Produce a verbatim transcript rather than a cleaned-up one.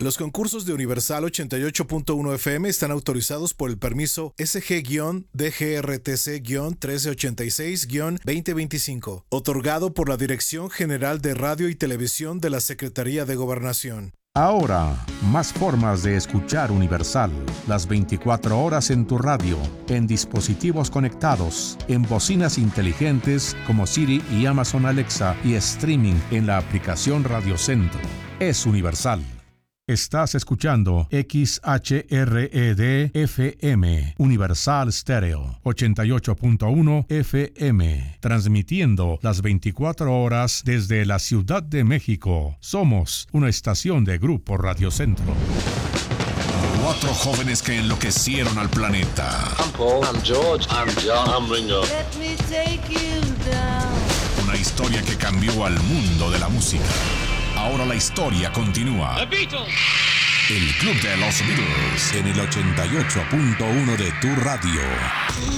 Los concursos de Universal ochenta y ocho punto uno F M están autorizados por el permiso S G D G R T C trece ochenta y seis veinte veinticinco, otorgado por la Dirección General de Radio y Televisión de la Secretaría de Gobernación. Ahora, más formas de escuchar Universal, las veinticuatro horas en tu radio, en dispositivos conectados, en bocinas inteligentes como Siri y Amazon Alexa y streaming en la aplicación Radio Centro. Es Universal. Estás escuchando X H R E D F M, Universal Stereo, ochenta y ocho punto uno F M, transmitiendo las veinticuatro horas desde la Ciudad de México. Somos una estación de Grupo Radio Centro. Cuatro jóvenes que enloquecieron al planeta. I'm Paul. I'm George. I'm John. I'm Ringo. Let me take you down. Una historia que cambió al mundo de la música. Ahora la historia continúa. The Beatles. El Club de los Beatles en el ochenta y ocho punto uno de tu radio.